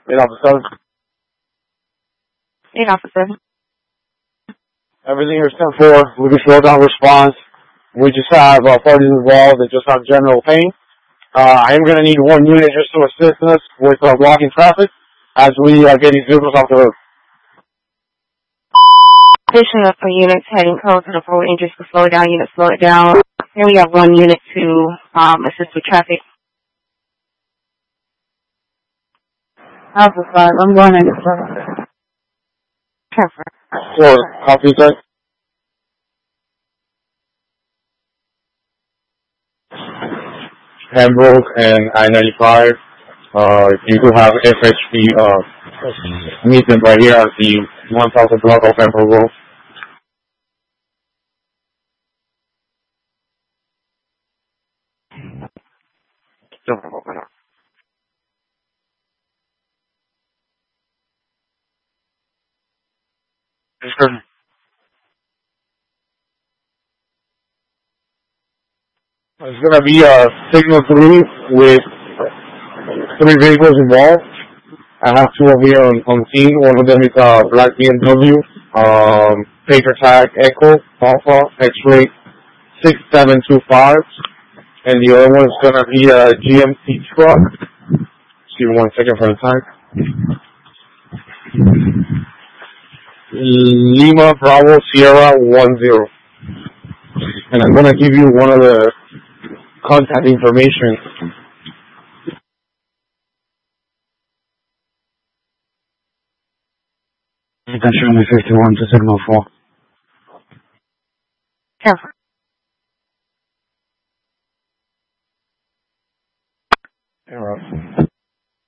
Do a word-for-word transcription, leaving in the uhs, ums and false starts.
eight officer. eight officer. Everything here is ten four. We can slow down response. We just have uh, parties involved that just have general pain. Uh, I am going to need one unit just to assist us with uh, blocking traffic as we uh, get these vehicles off the road. Addition of three units heading code to the forward interest to slow it down. Unit, slow it down. Here we have one unit to um, assist with traffic. Alpha five, I'm going into seven. Careful. Four, copy that. Pembroke and I ninety-five. Uh, you do have F H P, uh, meet them right here at the one thousand block of Pembroke Road. Description. It's gonna be a signal three with three vehicles involved. I have two of here on, on scene. One of them is a black B M W, um, paper tag Echo Alpha X-ray six seven two five, and the other one is gonna be a G M C truck. Just give me one second for the tag. Lima Bravo Sierra one zero, and I'm gonna give you one of the contact information. You can show me fifty-one to signal four. Careful. You're up.